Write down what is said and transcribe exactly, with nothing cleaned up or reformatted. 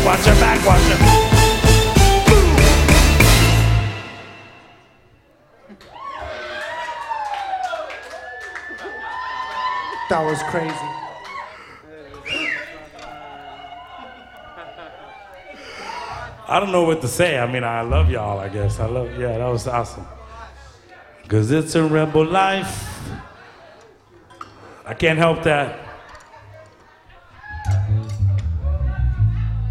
Watch your back, watch your back. That was crazy. I don't know what to say. I mean, I love y'all, I guess. I love, yeah, that was awesome. Because it's a rebel life. I can't help that.